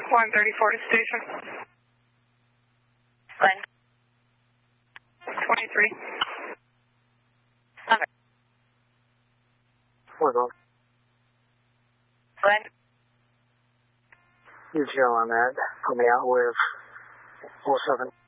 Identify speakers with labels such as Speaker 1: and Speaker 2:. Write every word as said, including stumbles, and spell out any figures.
Speaker 1: one thirty-four to station.
Speaker 2: Glenn.
Speaker 1: twenty-three.
Speaker 2: Okay.
Speaker 3: We're going.
Speaker 2: Glenn.
Speaker 3: U T L on that. Put me out with four seven.